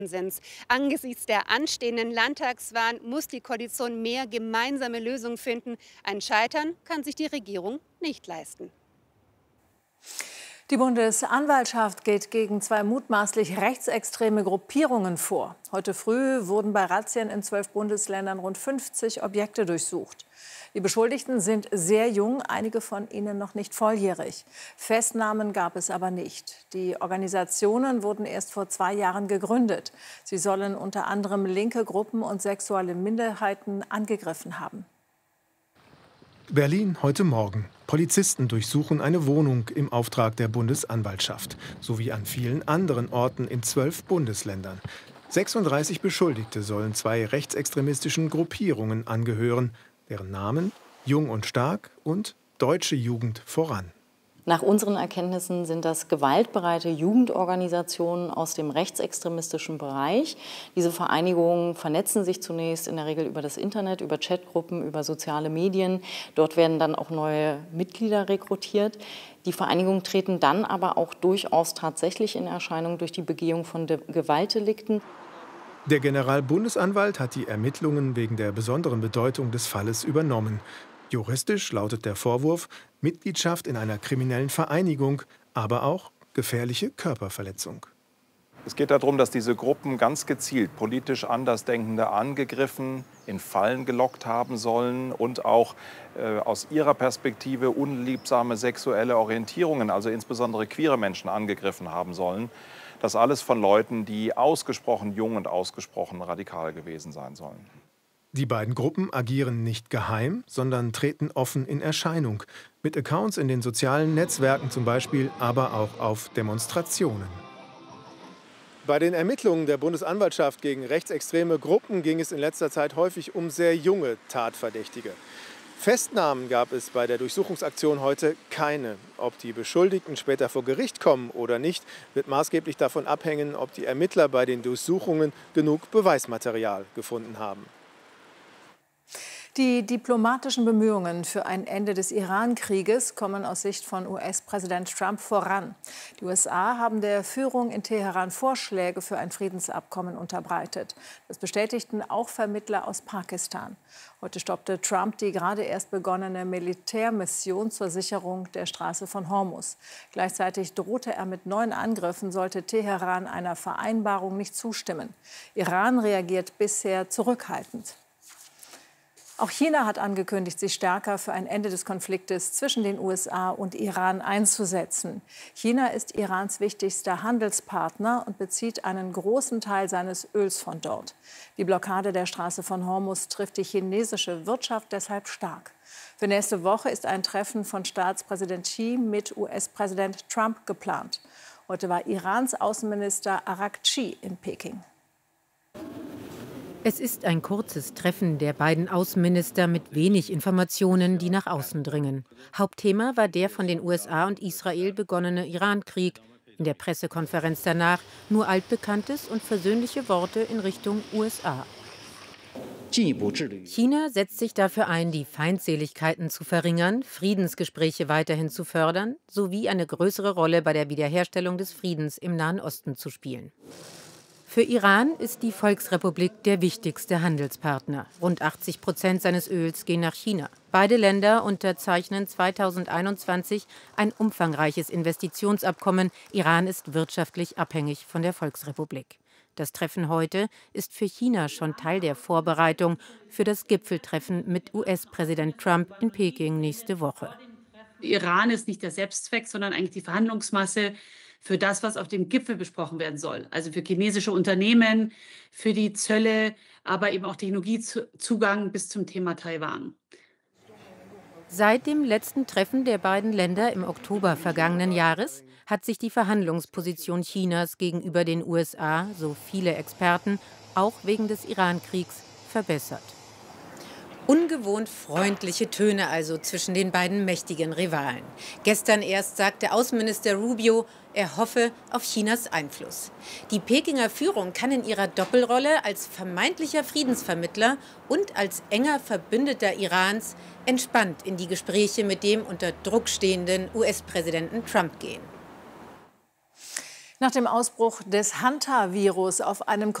Konsens. Angesichts der anstehenden Landtagswahlen muss die Koalition mehr gemeinsame Lösungen finden. Ein Scheitern kann sich die Regierung nicht leisten. Die Bundesanwaltschaft geht gegen 2 mutmaßlich rechtsextreme Gruppierungen vor. Heute früh wurden bei Razzien in 12 Bundesländern rund 50 Objekte durchsucht. Die Beschuldigten sind sehr jung, einige von ihnen noch nicht volljährig. Festnahmen gab es aber nicht. Die Organisationen wurden erst vor 2 Jahren gegründet. Sie sollen unter anderem linke Gruppen und sexuelle Minderheiten angegriffen haben. Berlin heute Morgen. Polizisten durchsuchen eine Wohnung im Auftrag der Bundesanwaltschaft, sowie an vielen anderen Orten in 12 Bundesländern. 36 Beschuldigte sollen 2 rechtsextremistischen Gruppierungen angehören, deren Namen Jung und Stark und Deutsche Jugend voran. Nach unseren Erkenntnissen sind das gewaltbereite Jugendorganisationen aus dem rechtsextremistischen Bereich. Diese Vereinigungen vernetzen sich zunächst in der Regel über das Internet, über Chatgruppen, über soziale Medien. Dort werden dann auch neue Mitglieder rekrutiert. Die Vereinigungen treten dann aber auch durchaus tatsächlich in Erscheinung durch die Begehung von Gewaltdelikten. Der Generalbundesanwalt hat die Ermittlungen wegen der besonderen Bedeutung des Falles übernommen. Juristisch lautet der Vorwurf Mitgliedschaft in einer kriminellen Vereinigung, aber auch gefährliche Körperverletzung. Es geht darum, dass diese Gruppen ganz gezielt politisch Andersdenkende angegriffen, in Fallen gelockt haben sollen und auch aus ihrer Perspektive unliebsame sexuelle Orientierungen, also insbesondere queere Menschen, angegriffen haben sollen. Das alles von Leuten, die ausgesprochen jung und ausgesprochen radikal gewesen sein sollen. Die beiden Gruppen agieren nicht geheim, sondern treten offen in Erscheinung. Mit Accounts in den sozialen Netzwerken zum Beispiel, aber auch auf Demonstrationen. Bei den Ermittlungen der Bundesanwaltschaft gegen rechtsextreme Gruppen ging es in letzter Zeit häufig um sehr junge Tatverdächtige. Festnahmen gab es bei der Durchsuchungsaktion heute keine. Ob die Beschuldigten später vor Gericht kommen oder nicht, wird maßgeblich davon abhängen, ob die Ermittler bei den Durchsuchungen genug Beweismaterial gefunden haben. Die diplomatischen Bemühungen für ein Ende des Iran-Krieges kommen aus Sicht von US-Präsident Trump voran. Die USA haben der Führung in Teheran Vorschläge für ein Friedensabkommen unterbreitet. Das bestätigten auch Vermittler aus Pakistan. Heute stoppte Trump die gerade erst begonnene Militärmission zur Sicherung der Straße von Hormuz. Gleichzeitig drohte er mit neuen Angriffen, sollte Teheran einer Vereinbarung nicht zustimmen. Iran reagiert bisher zurückhaltend. Auch China hat angekündigt, sich stärker für ein Ende des Konfliktes zwischen den USA und Iran einzusetzen. China ist Irans wichtigster Handelspartner und bezieht einen großen Teil seines Öls von dort. Die Blockade der Straße von Hormuz trifft die chinesische Wirtschaft deshalb stark. Für nächste Woche ist ein Treffen von Staatspräsident Xi mit US-Präsident Trump geplant. Heute war Irans Außenminister Araghchi in Peking. Es ist ein kurzes Treffen der beiden Außenminister mit wenig Informationen, die nach außen dringen. Hauptthema war der von den USA und Israel begonnene Iran-Krieg. In der Pressekonferenz danach nur altbekanntes und versöhnliche Worte in Richtung USA. China setzt sich dafür ein, die Feindseligkeiten zu verringern, Friedensgespräche weiterhin zu fördern, sowie eine größere Rolle bei der Wiederherstellung des Friedens im Nahen Osten zu spielen. Für Iran ist die Volksrepublik der wichtigste Handelspartner. Rund 80% seines Öls gehen nach China. Beide Länder unterzeichnen 2021 ein umfangreiches Investitionsabkommen. Iran ist wirtschaftlich abhängig von der Volksrepublik. Das Treffen heute ist für China schon Teil der Vorbereitung für das Gipfeltreffen mit US-Präsident Trump in Peking nächste Woche. Iran ist nicht der Selbstzweck, sondern eigentlich die Verhandlungsmasse für das, was auf dem Gipfel besprochen werden soll. Also für chinesische Unternehmen, für die Zölle, aber eben auch Technologiezugang bis zum Thema Taiwan. Seit dem letzten Treffen der beiden Länder im Oktober vergangenen Jahres hat sich die Verhandlungsposition Chinas gegenüber den USA, so viele Experten, auch wegen des Iran-Kriegs, verbessert. Ungewohnt freundliche Töne also zwischen den beiden mächtigen Rivalen. Gestern erst sagte Außenminister Rubio, er hoffe auf Chinas Einfluss. Die Pekinger Führung kann in ihrer Doppelrolle als vermeintlicher Friedensvermittler und als enger Verbündeter Irans entspannt in die Gespräche mit dem unter Druck stehenden US-Präsidenten Trump gehen. Nach dem Ausbruch des Hantavirus auf einem